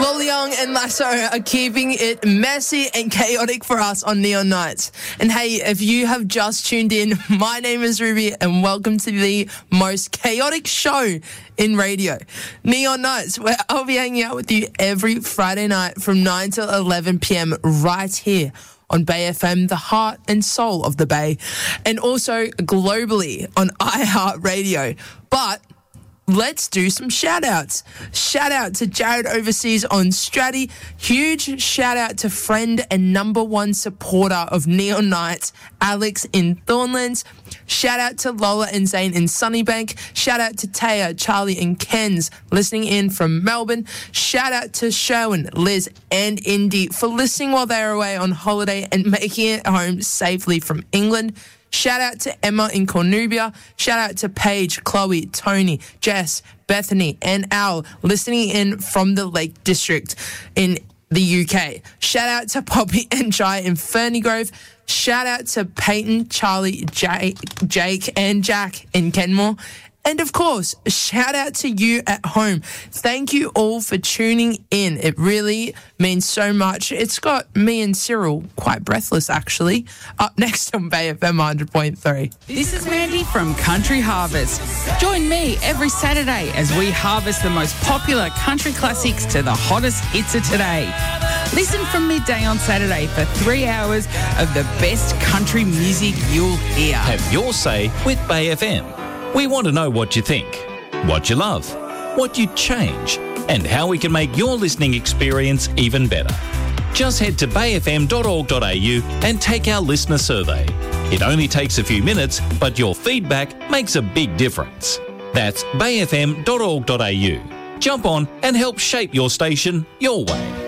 Lol Young and Lasso are keeping it messy and chaotic for us on Neon Nights. And hey, if you have just tuned in, my name is Ruby and welcome to the most chaotic show in radio, Neon Nights, where I'll be hanging out with you every Friday night from 9 till 11 p.m. right here on Bay FM, the heart and soul of the Bay, and also globally on iHeartRadio. But let's do some shout-outs. Shout out to Jared overseas on Stratty. Huge shout-out to friend and number one supporter of Neon Nights, Alex in Thornlands. Shout-out to Lola and Zane in Sunnybank. Shout-out to Taya, Charlie and Ken's listening in from Melbourne. Shout-out to Sherwin, Liz and Indy for listening while they were away on holiday and making it home safely from England. Shout out to Emma in Cornubia. Shout out to Paige, Chloe, Tony, Jess, Bethany, and Al listening in from the Lake District in the UK. Shout out to Poppy and Jai in Ferny Grove. Shout out to Peyton, Charlie, Jake, and Jack in Kenmore. And of course, shout out to you at home. Thank you all for tuning in. It really means so much. It's got me and Cyril quite breathless, actually. Up next on Bay FM 100.3. This is Mandy from Country Harvest. Join me every Saturday as we harvest the most popular country classics to the hottest hits of today. Listen from midday on Saturday for 3 hours of the best country music you'll hear. Have your say with Bay FM. We want to know what you think, what you love, what you'd change, and how we can make your listening experience even better. Just head to bayfm.org.au and take our listener survey. It only takes a few minutes, but your feedback makes a big difference. That's bayfm.org.au. Jump on and help shape your station your way.